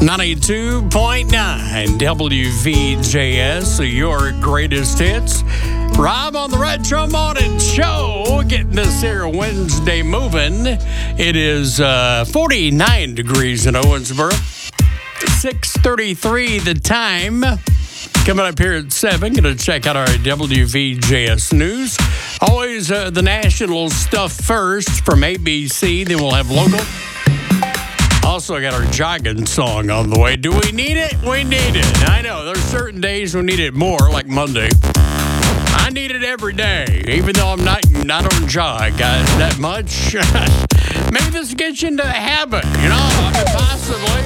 92.9 WVJS, your greatest hits. Rob on the Retro Morning Show, getting this here Wednesday moving. It is 49 degrees in Owensboro. 6:33 the time. Coming up here at 7, going to check out our WVJS news. Always the national stuff first from ABC, then we'll have local. Also, I got our jogging song on the way. Do we need it? We need it. I know, there's certain days we need it more, like Monday. I need it every day, even though I'm not on jog, guys, that much. Maybe this gets you into a habit, you know, I mean, possibly.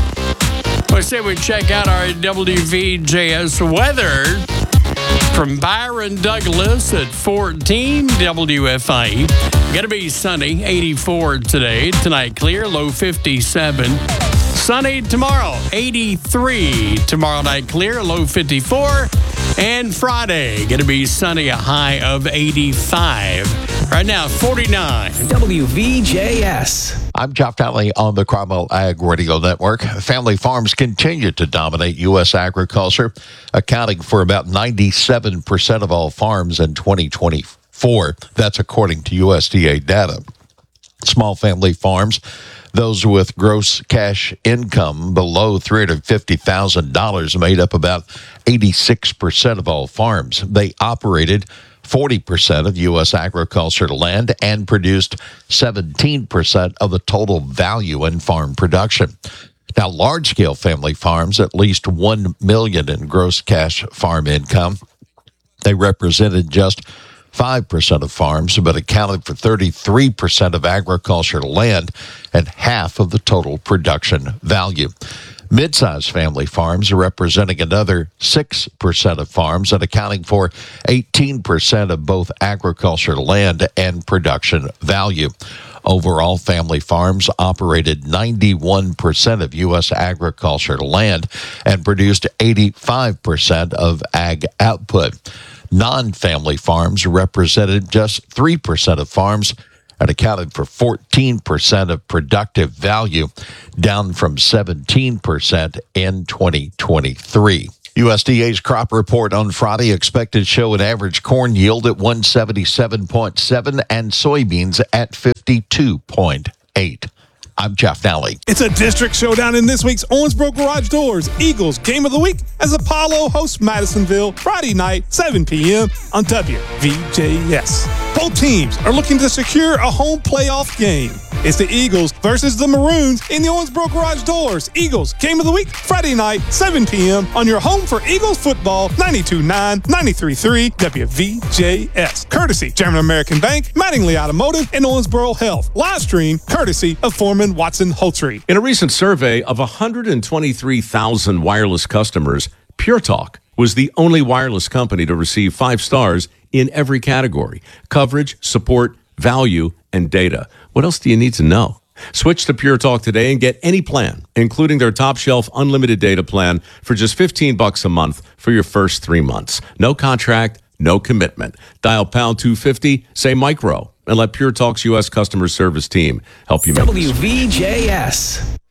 I say we check out our WVJS weather from Byron Douglas at 14 WFIE. Going to be sunny, 84 today. Tonight clear, low 57. Sunny tomorrow, 83. Tomorrow night clear, low 54. And Friday, going to be sunny, a high of 85. Right now, 49. WVJS. I'm Jeff Nally on the Cromwell Ag Radio Network. Family farms continue to dominate U.S. agriculture, accounting for about 97% of all farms in 2024. That's according to USDA data. Small family farms, those with gross cash income below $350,000, made up about 86% of all farms. They operated 40% of U.S. agricultural land and produced 17% of the total value in farm production. Now, large-scale family farms, at least $1 million in gross cash farm income, they represented just 5% of farms, but accounted for 33% of agricultural land and half of the total production value. Mid-sized family farms are representing another 6% of farms and accounting for 18% of both agricultural land and production value. Overall, family farms operated 91% of U.S. agricultural land and produced 85% of ag output. Non-family farms represented just 3% of farms and accounted for 14% of productive value, down from 17% in 2023. USDA's crop report on Friday expected to show an average corn yield at 177.7 and soybeans at 52.8. I'm Jeff Nally. It's a district showdown in this week's Owensboro Garage Doors Eagles Game of the Week as Apollo hosts Madisonville Friday night, 7 p.m. on WVJS. Both teams are looking to secure a home playoff game. It's the Eagles versus the Maroons in the Owensboro Garage Doors Eagles Game of the Week, Friday night, 7 p.m. on your home for Eagles football, 92.9, 93.3 WVJS. Courtesy German American Bank, Mattingly Automotive, and Owensboro Health. Live stream courtesy of Foreman Watson Holtry. In a recent survey of 123,000 wireless customers, Pure Talk was the only wireless company to receive 5 stars in every category: coverage, support, value, and data. What else do you need to know? Switch to Pure Talk today and get any plan, including their top shelf unlimited data plan, for just $15 a month for your first 3 months. No contract, no commitment. Dial pound 250, say micro, and let Pure Talk's U.S. customer service team help you make this. WVJS.